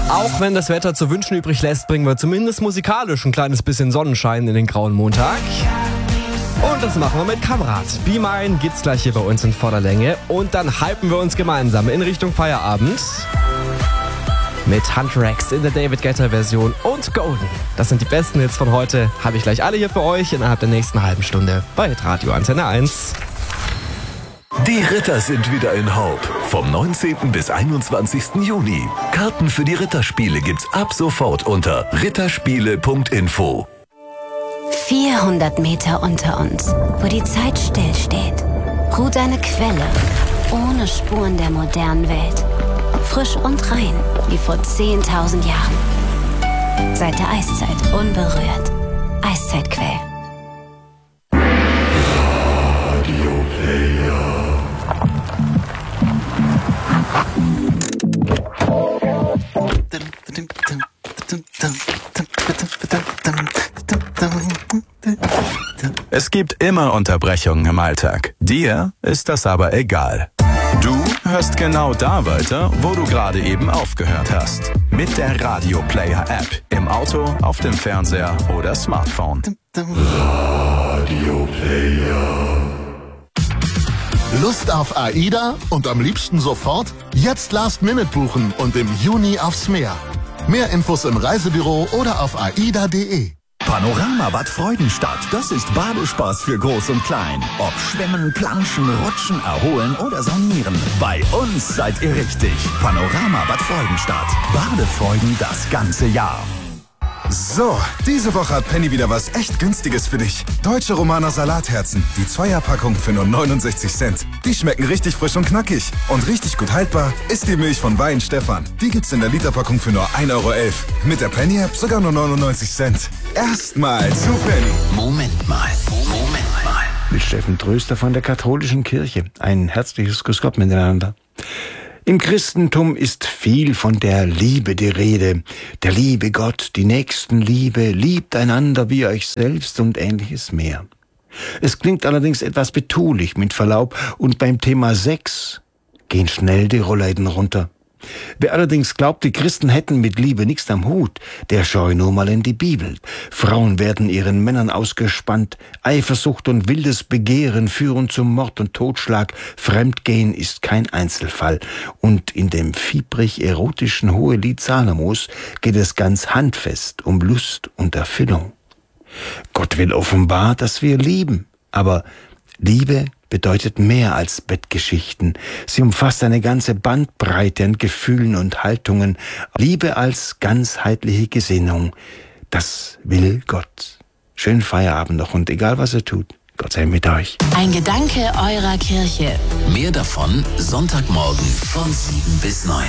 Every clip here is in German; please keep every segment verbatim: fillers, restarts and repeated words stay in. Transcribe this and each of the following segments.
Auch wenn das Wetter zu wünschen übrig lässt, bringen wir zumindest musikalisch ein kleines bisschen Sonnenschein in den grauen Montag. Und das machen wir mit Kamerad. Be Mine gibt's gleich hier bei uns in voller Länge. Und dann hypen wir uns gemeinsam in Richtung Feierabend mit Hunter X in der David Guetta Version und Golden. Das sind die besten Hits von heute. Habe ich gleich alle hier für euch innerhalb der nächsten halben Stunde bei Hitradio Antenne eins. Die Ritter sind wieder in Haupt. Vom neunzehnten bis einundzwanzigsten Juni. Karten für die Ritterspiele gibt's ab sofort unter ritterspiele punkt info. vierhundert Meter unter uns, wo die Zeit stillsteht, ruht eine Quelle, ohne Spuren der modernen Welt. Frisch und rein, wie vor zehntausend Jahren. Seit der Eiszeit unberührt. Eiszeitquell. Radio Player. Es gibt immer Unterbrechungen im Alltag. Dir ist das aber egal. Du hörst genau da weiter, wo du gerade eben aufgehört hast. Mit der Radio Player App. Im Auto, auf dem Fernseher oder Smartphone. Radio Player. Lust auf AIDA und am liebsten sofort? Jetzt Last Minute buchen und im Juni aufs Meer. Mehr Infos im Reisebüro oder auf aida punkt de. Panorama Bad Freudenstadt, das ist Badespaß für Groß und Klein. Ob Schwimmen, Planschen, Rutschen, Erholen oder Saunieren. Bei uns seid ihr richtig. Panorama Bad Freudenstadt. Badefreuden das ganze Jahr. So, diese Woche hat Penny wieder was echt Günstiges für dich. Deutsche Romaner Salatherzen. Die Zweierpackung für nur neunundsechzig Cent. Die schmecken richtig frisch und knackig. Und richtig gut haltbar ist die Milch von Wein Stefan. Die gibt's in der Literpackung für nur ein Euro elf. Mit der Penny-App sogar nur neunundneunzig Cent. Erstmal zu Penny. Moment mal, Moment mal. Mit Steffen Tröster von der Katholischen Kirche. Ein herzliches Grüß Gott miteinander. Im Christentum ist viel von der Liebe die Rede. Der liebe Gott, die Nächstenliebe, liebt einander wie euch selbst und ähnliches mehr. Es klingt allerdings etwas betulich mit Verlaub und beim Thema Sex gehen schnell die Rollläden runter. Wer allerdings glaubt, die Christen hätten mit Liebe nichts am Hut, der schaue nur mal in die Bibel. Frauen werden ihren Männern ausgespannt, Eifersucht und wildes Begehren führen zum Mord und Totschlag, Fremdgehen ist kein Einzelfall. Und in dem fiebrig-erotischen Hohelied Salomos geht es ganz handfest um Lust und Erfüllung. Gott will offenbar, dass wir lieben, aber Liebe bedeutet mehr als Bettgeschichten. Sie umfasst eine ganze Bandbreite an Gefühlen und Haltungen. Liebe als ganzheitliche Gesinnung. Das will Gott. Schönen Feierabend noch und egal was ihr tut, Gott sei mit euch. Ein Gedanke eurer Kirche. Mehr davon Sonntagmorgen von sieben bis neun.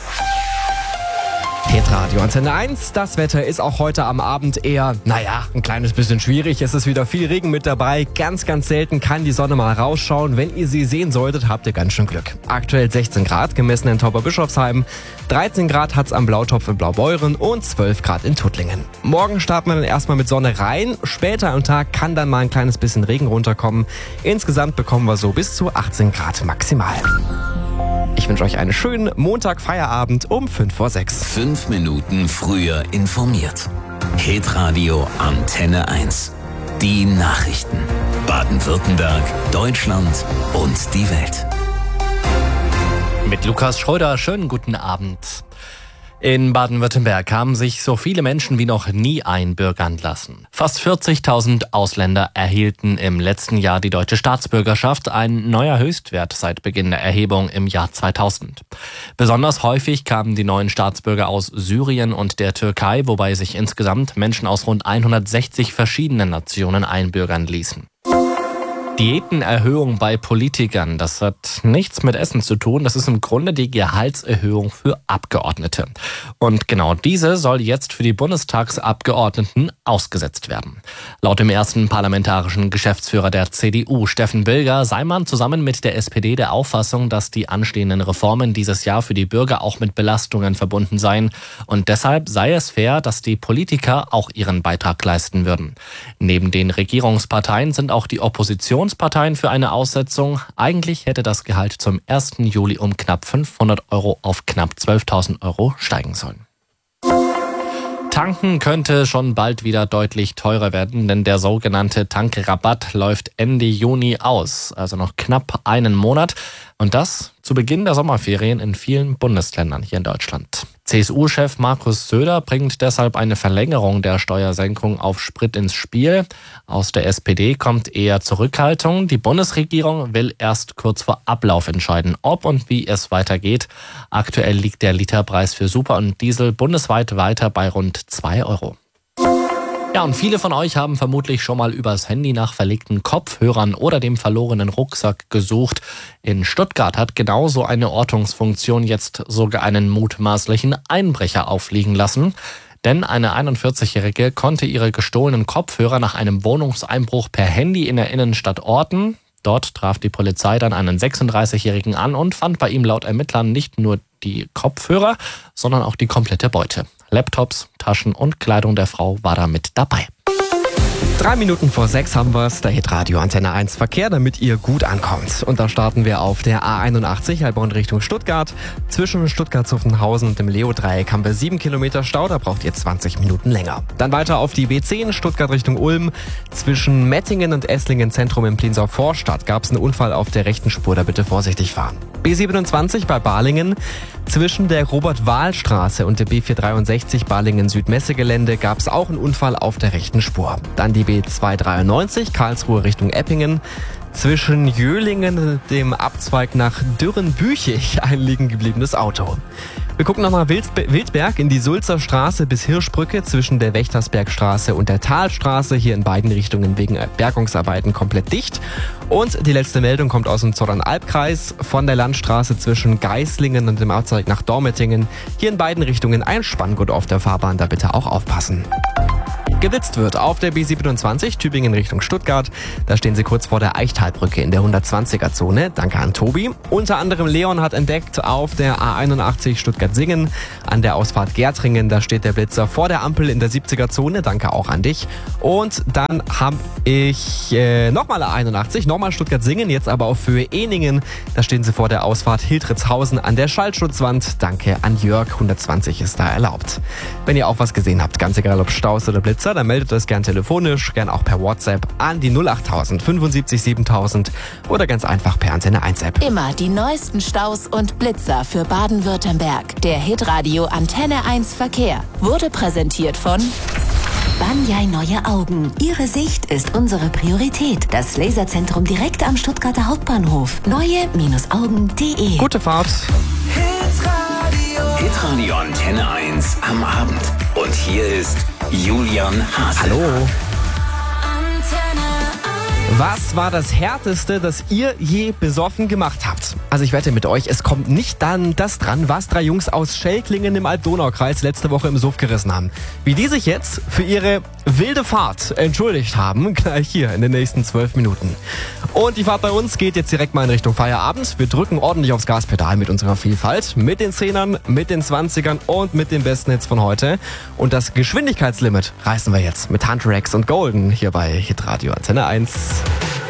Hitradio Antenne eins. Das Wetter ist auch heute am Abend eher, naja, ein kleines bisschen schwierig. Es ist wieder viel Regen mit dabei. Ganz, ganz selten kann die Sonne mal rausschauen. Wenn ihr sie sehen solltet, habt ihr ganz schön Glück. Aktuell sechzehn Grad, gemessen in Tauberbischofsheim. dreizehn Grad hat's am Blautopf in Blaubeuren und zwölf Grad in Tuttlingen. Morgen starten wir dann erstmal mit Sonne rein. Später am Tag kann dann mal ein kleines bisschen Regen runterkommen. Insgesamt bekommen wir so bis zu achtzehn Grad maximal. Ich wünsche euch einen schönen Montag-Feierabend um fünf vor sechs. Fünf Minuten früher informiert. Hitradio Antenne eins. Die Nachrichten. Baden-Württemberg, Deutschland und die Welt. Mit Lukas Schröder, schönen guten Abend. In Baden-Württemberg haben sich so viele Menschen wie noch nie einbürgern lassen. Fast vierzigtausend Ausländer erhielten im letzten Jahr die deutsche Staatsbürgerschaft, ein neuer Höchstwert seit Beginn der Erhebung im Jahr zweitausend. Besonders häufig kamen die neuen Staatsbürger aus Syrien und der Türkei, wobei sich insgesamt Menschen aus rund hundertsechzig verschiedenen Nationen einbürgern ließen. Diätenerhöhung bei Politikern, das hat nichts mit Essen zu tun, das ist im Grunde die Gehaltserhöhung für Abgeordnete. Und genau diese soll jetzt für die Bundestagsabgeordneten ausgesetzt werden. Laut dem ersten parlamentarischen Geschäftsführer der C D U, Steffen Bilger, sei man zusammen mit der S P D der Auffassung, dass die anstehenden Reformen dieses Jahr für die Bürger auch mit Belastungen verbunden seien. Und deshalb sei es fair, dass die Politiker auch ihren Beitrag leisten würden. Neben den Regierungsparteien sind auch die Opposition Parteien für eine Aussetzung. Eigentlich hätte das Gehalt zum ersten Juli um knapp fünfhundert Euro auf knapp zwölftausend Euro steigen sollen. Tanken könnte schon bald wieder deutlich teurer werden, denn der sogenannte Tankrabatt läuft Ende Juni aus, also noch knapp einen Monat. Und das zu Beginn der Sommerferien in vielen Bundesländern hier in Deutschland. C S U-Chef Markus Söder bringt deshalb eine Verlängerung der Steuersenkung auf Sprit ins Spiel. Aus der S P D kommt eher Zurückhaltung. Die Bundesregierung will erst kurz vor Ablauf entscheiden, ob und wie es weitergeht. Aktuell liegt der Literpreis für Super und Diesel bundesweit weiter bei rund zwei Euro. Ja, und viele von euch haben vermutlich schon mal übers Handy nach verlegten Kopfhörern oder dem verlorenen Rucksack gesucht. In Stuttgart hat genauso eine Ortungsfunktion jetzt sogar einen mutmaßlichen Einbrecher auffliegen lassen. Denn eine einundvierzigjährige konnte ihre gestohlenen Kopfhörer nach einem Wohnungseinbruch per Handy in der Innenstadt orten. Dort traf die Polizei dann einen sechsunddreißigjährigen an und fand bei ihm laut Ermittlern nicht nur die Kopfhörer, sondern auch die komplette Beute. Laptops, Taschen und Kleidung der Frau war da mit dabei. Drei Minuten vor sechs haben wir es, der Hitradio Antenne eins Verkehr, damit ihr gut ankommt. Und da starten wir auf der A einundachtzig, Heilbronn Richtung Stuttgart. Zwischen Stuttgart-Zuffenhausen und dem Leo-Dreieck haben wir sieben Kilometer Stau, da braucht ihr zwanzig Minuten länger. Dann weiter auf die B zehn, Stuttgart Richtung Ulm. Zwischen Mettingen und Esslingen Zentrum im Pliensau Vorstadt gab es einen Unfall auf der rechten Spur, da bitte vorsichtig fahren. B siebenundzwanzig bei Balingen. Zwischen der Robert-Wahl-Straße und der B vierhundertdreiundsechzig Balingen-Südmesse-Gelände gab es auch einen Unfall auf der rechten Spur. Dann die B zweihundertdreiundneunzig Karlsruhe Richtung Eppingen. Zwischen Jöhlingen und dem Abzweig nach Dürrenbüchig ein liegen gebliebenes Auto. Wir gucken nochmal Wildberg in die Sulzer Straße bis Hirschbrücke zwischen der Wächtersbergstraße und der Talstraße. Hier in beiden Richtungen wegen Bergungsarbeiten komplett dicht. Und die letzte Meldung kommt aus dem Zollern-Albkreis von der Landstraße zwischen Geislingen und dem Abzweig nach Dormettingen. Hier in beiden Richtungen ein Spanngurt auf der Fahrbahn, da bitte auch aufpassen. Gewitzt wird auf der B siebenundzwanzig Tübingen Richtung Stuttgart. Da stehen sie kurz vor der Eichtalbrücke in der hundertzwanziger Zone. Danke an Tobi. Unter anderem Leon hat entdeckt auf der A einundachtzig Stuttgart-Singen. An der Ausfahrt Gärtringen, da steht der Blitzer vor der Ampel in der siebziger Zone. Danke auch an dich. Und dann habe ich äh, nochmal A einundachtzig, nochmal Stuttgart-Singen, jetzt aber auf Höhe Eningen. Da stehen sie vor der Ausfahrt Hiltritzhausen an der Schallschutzwand. Danke an Jörg, hundertzwanzig ist da erlaubt. Wenn ihr auch was gesehen habt, ganz egal ob Staus oder Blitzer, dann meldet das gern telefonisch, gern auch per WhatsApp an die null achttausend fünfundsiebzig siebentausend oder ganz einfach per Antenne eins App. Immer die neuesten Staus und Blitzer für Baden-Württemberg. Der Hitradio Antenne eins Verkehr wurde präsentiert von Banyai Neue Augen. Ihre Sicht ist unsere Priorität. Das Laserzentrum direkt am Stuttgarter Hauptbahnhof. neue Augen punkt de. Gute Fahrt. Hitradio. Hitradio Antenne eins am Abend. Und hier ist Julian Hase. Hallo. Was war das Härteste, das ihr je besoffen gemacht habt? Also ich wette mit euch, es kommt nicht dann das dran, was drei Jungs aus Schelklingen im Alb-Donau-Kreis letzte Woche im Suff gerissen haben. Wie die sich jetzt für ihre wilde Fahrt entschuldigt haben, gleich hier in den nächsten zwölf Minuten. Und die Fahrt bei uns geht jetzt direkt mal in Richtung Feierabend. Wir drücken ordentlich aufs Gaspedal mit unserer Vielfalt, mit den Zehnern, mit den Zwanzigern und mit den besten Hits von heute. Und das Geschwindigkeitslimit reißen wir jetzt mit Hunter X und Golden hier bei Hitradio Antenne eins.